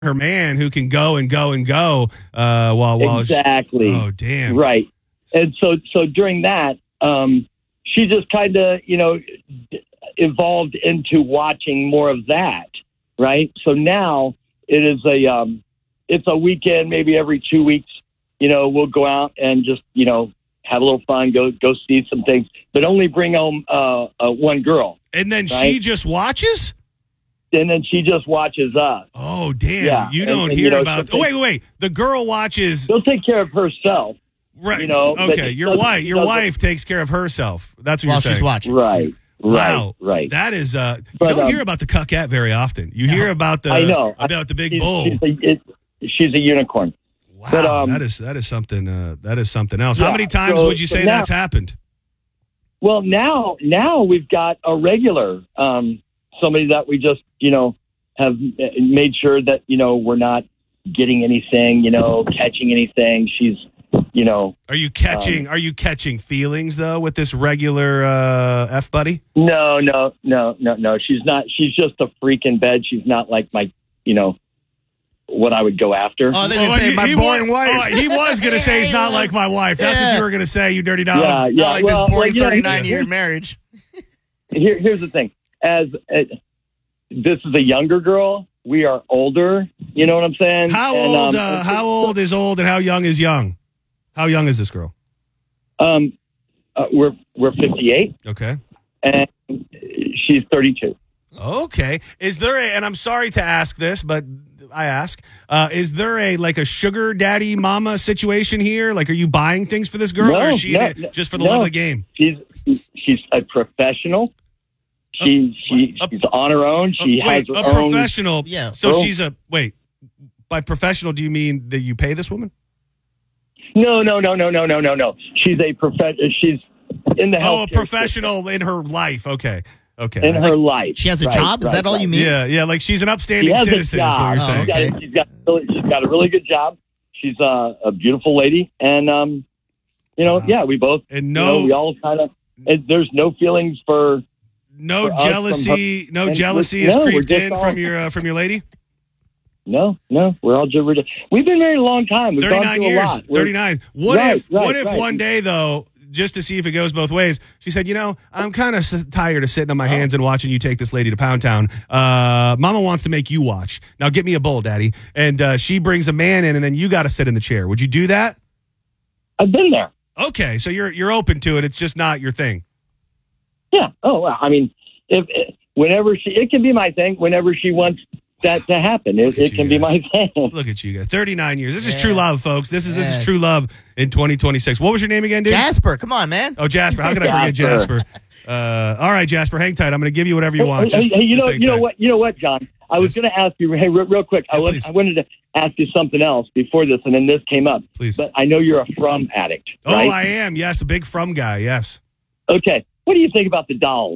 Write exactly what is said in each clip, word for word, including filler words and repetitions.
her man who can go and go and go uh, while while exactly. She, oh damn! Right, and so so during that, um, she just kind of you know evolved into watching more of that. Right, so now it is a um, it's a weekend, maybe every two weeks. You know, we'll go out and just you know have a little fun, go go see some things, but only bring home uh, uh, one girl. And then right? she just watches. And then she just watches us. Oh, damn. Yeah. You don't and, and, hear you know, about... take, oh, wait, wait, wait. The girl watches... She'll take care of herself. Right. You know, okay, your wife your wife takes care of herself. That's what While you're saying. she's watching. Right. Wow. Right. Right. That is... Uh, you But, don't um, hear about the cuckette very often. You hear about the... I know. About the big she's, bull. She's a, it, she's a unicorn. Wow. But, um, that is that is something... Uh, that is something else. yeah, How many times so- would you so say now- that's happened? Well, now, now we've got a regular, um, somebody that we just, you know, have made sure that, you know, we're not getting anything, you know, catching anything. She's, you know. Are you catching, um, are you catching feelings, though, with this regular uh, F-buddy? No, no, no, no, no. She's not. She's just a freak in bed. She's not like my, you know, what I would go after. Oh, they're Oh, going to say he- my he boring wa- wife. oh, he was going to say he's not like my wife. That's what Yeah. you were going to say, you dirty dog. yeah, yeah. Not like well, this boring well, you know, thirty-nine-year here- marriage. Here, here's the thing. As uh, this is a younger girl, we are older. You know what I'm saying? How And, old? um, uh, how old is old, and how young is young? How young is this girl? Um, uh, we're we're fifty-eight, Okay. and she's thirty-two. Okay. Is there a? And I'm sorry to ask this, but I ask. Uh, is there a like a sugar daddy mama situation here? Like, are you buying things for this girl, No, or is she no, in it just for the no. love of the game? She's she's a professional. She she a- she's on her own. She Uh, wait, has a her own. professional. Yeah. So Oh. she's a wait. By professional, do you mean that you pay this woman? No, no, no, no, no, no, no, no. She's a prof. She's in the Oh, a healthcare professional in her life. Okay. Okay. system. in her life. She has a Right, job? Is right, that all right. you mean? Yeah, yeah. Like she's an She upstanding has a citizen. Is what job. you're Oh, saying. She's got, okay. she's got really, she's got a really good job. She's uh, a beautiful lady, and um, you know, Wow. yeah, we both And you no, know, we all kind of. There's no feelings for. no for us from jealousy. No and jealousy we're- is no, we're creeped just in all- from your uh, from your lady. No, no, we're all just. We're just we've been married a long time. We've gone Thirty-nine through a years. lot. We're- Thirty-nine. What Right, if? right, what if right. one day though, just to see if it goes both ways, she said, "You know, I'm kind of s- tired of sitting on my hands and watching you take this lady to Pound Town. Uh, Mama wants to make you watch. Now get me a bowl, Daddy." And uh, she brings a man in, and then you got to sit in the chair. Would you do that? I've been there. Okay, so you're you're open to it. It's just not your thing. Yeah. Oh, well, I mean, if whenever she, it can be my thing. Whenever she wants that to happen, it, Look at it you can be guys. my thing. Look at you guys. thirty-nine years. This is Yeah. true love, folks. This is this Yeah. is true love in twenty twenty-six. What was your name again, dude? Jasper, come on, man. Oh, Jasper. How could I forget Jasper. Jasper? Uh, all right, Jasper, hang tight. I'm going to give you whatever you want. Hey, Just, hey, you just know, hang you know tight. what, you know what, John. I was Yes. going to ask you, hey, real, real quick. I, Yeah, was, please. I wanted to ask you something else before this, and then this came up. Please. But I know you're a From addict, Oh, right? I am. Yes, a big From guy. Yes. Okay. What do you think about the dolls?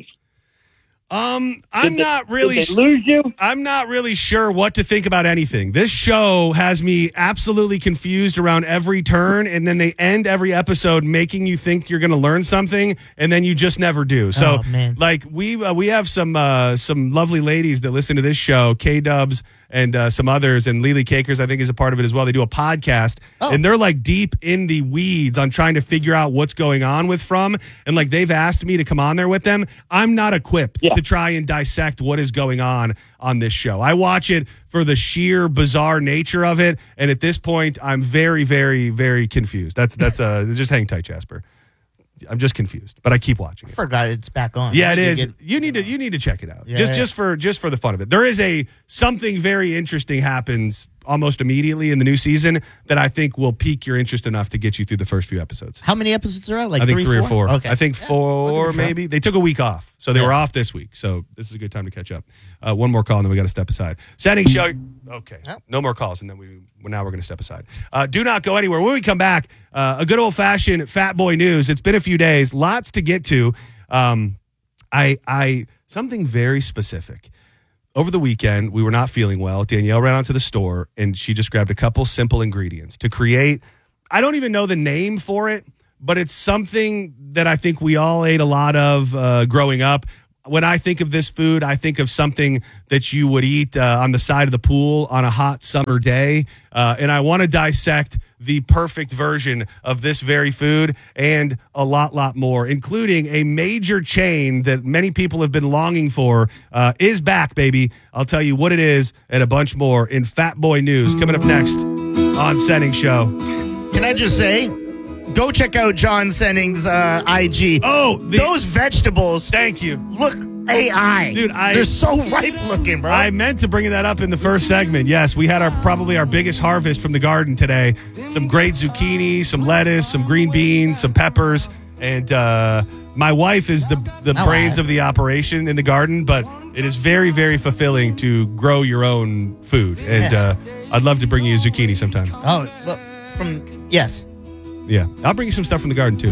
Um, I'm Did they- not really. Did they lose you? I'm not really sure what to think about anything. This show has me absolutely confused around every turn, and then they end every episode making you think you're going to learn something, and then you just never do. So, Oh, man. like we uh, we have some uh, some lovely ladies that listen to this show, K Dubs and uh, some others, and Lily Cakers I think is a part of it as well. They do a podcast, Oh. and they're like deep in the weeds on trying to figure out what's going on with From, and like they've asked me to come on there with them. I'm not equipped Yeah. to try and dissect what is going on on this show. I watch it for the sheer bizarre nature of it, and at this point, I'm very, very, very confused. That's that's uh just hang tight, Jasper. I'm just confused, but I keep watching I it. forgot it's back on. Yeah, it You is. get- You need to you need to check it out. Yeah, just yeah. just for just for the fun of it. There is a something very interesting happens almost immediately in the new season that I think will pique your interest enough to get you through the first few episodes. How many episodes are out? Like I think three, three, or four. Okay. I think Yeah, four, we'll give it a maybe. They took a week off, so they Yeah. were off this week. So this is a good time to catch up. Uh, one more call, and then we got to step aside. Setting show. Okay, Yep. no more calls, and then we well, now we're going to step aside. Uh, do not go anywhere. When we come back, uh, a good old fashioned Fat Boy news. It's been a few days, lots to get to. Um, I, I something very specific. Over the weekend, we were not feeling well. Danielle ran out to the store, and she just grabbed a couple simple ingredients to create. I don't even know the name for it, but it's something that I think we all ate a lot of uh, growing up. when I think of this food, I think of something that you would eat uh, on the side of the pool on a hot summer day. Uh, and I want to dissect the perfect version of this very food and a lot, lot more, including a major chain that many people have been longing for uh, is back, baby. I'll tell you what it is and a bunch more in Fat Boy News coming up next on Senning Show. Can I just say, go check out John Senning's uh, I G. Oh, the, those vegetables. Thank you. Look A I. Dude, I, they're so ripe looking, bro. I meant to bring that up in the first segment. Yes, we had our probably our biggest harvest from the garden today. Some great zucchini, some lettuce, some green beans, some peppers, and uh, my wife is the the Oh, brains wow. of the operation in the garden. But it is very, very fulfilling to grow your own food, and Yeah. uh, I'd love to bring you a zucchini sometime. oh, look, from yes. Yeah, I'll bring you some stuff from the garden too.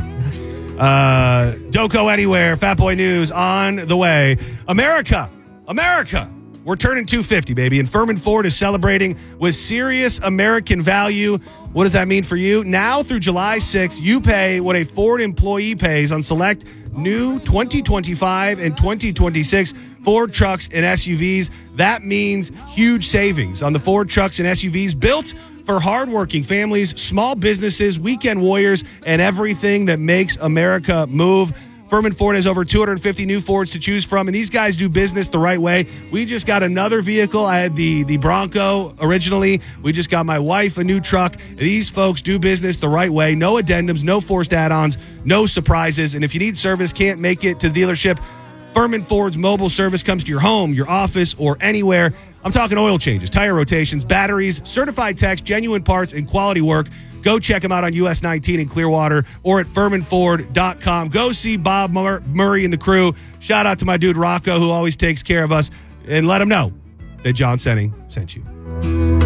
Uh, don't go anywhere. Fat Boy News on the way. America, America. We're turning two fifty, baby, and Furman Ford is celebrating with serious American value. What does that mean for you? Now through July sixth, you pay what a Ford employee pays on select new twenty twenty-five and twenty twenty-six Ford trucks and S U Vs. That means huge savings on the Ford trucks and S U Vs built for hardworking families, small businesses, weekend warriors, and everything that makes America move. Furman Ford has over two hundred fifty new Fords to choose from, and these guys do business the right way. We just got another vehicle. I had the, the Bronco originally. We just got my wife a new truck. These folks do business the right way. No addendums, no forced add-ons, no surprises. And if you need service, can't make it to the dealership, Furman Ford's mobile service comes to your home, your office, or anywhere. I'm talking oil changes, tire rotations, batteries, certified techs, genuine parts, and quality work. Go check them out on U S nineteen in Clearwater or at furman ford dot com. Go see Bob Mur- Murray and the crew. Shout out to my dude Rocco, who always takes care of us. And let him know that John Senning sent you.